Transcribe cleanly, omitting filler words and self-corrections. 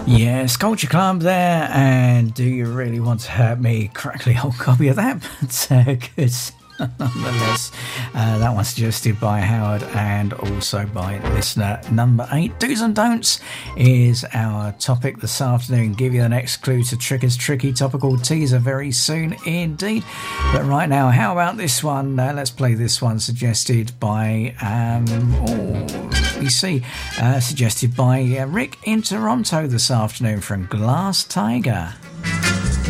Yes, Culture Club there, and do you really want to hurt me? Crackly old copy of that, but good nonetheless. That one suggested by Howard and also by listener number 8. Do's and don'ts is our topic this afternoon. Give you the next clue to Tricker's tricky topical teaser very soon indeed. But right now, how about this one? Let's play this one suggested by suggested by Rick in Toronto this afternoon from Glass Tiger.